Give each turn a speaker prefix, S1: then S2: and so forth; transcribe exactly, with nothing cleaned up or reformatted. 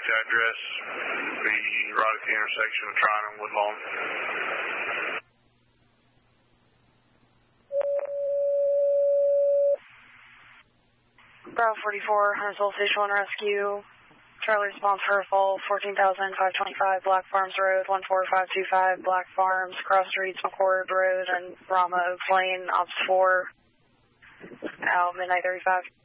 S1: correct address. Be right at the intersection of Tryon and Woodlawn.
S2: Bravo forty-four, Huntersville Station one Rescue. Charlie response for a fall, fourteen thousand five hundred twenty-five Black Farms Road, one four five two five Black Farms, cross streets McCord Road and Rama Oaks Lane, Ops four, out midnight thirty-five.